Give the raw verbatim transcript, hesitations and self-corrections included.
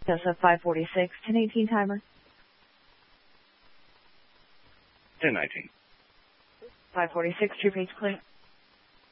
That's a five forty-six, ten eighteen timer. ten nineteen. five forty-six, true page clear.